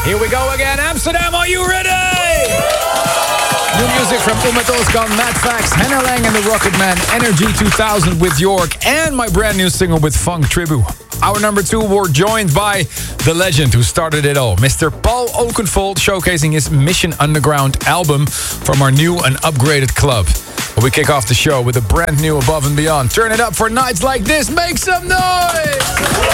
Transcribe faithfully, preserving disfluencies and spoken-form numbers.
Here we go again. Amsterdam, are you ready? New music from Ummet Ozkan, Matt Fax, Henna Lang and the Rocket Man, Energy two thousand with York, and my brand new single with Funk Tribu. Our number two, we're joined by the legend who started it all, Mister Paul Oakenfold, showcasing his Mission Underground album from our new and upgraded club. We kick off the show with a brand new Above and Beyond. Turn it up for nights like this. Make some noise!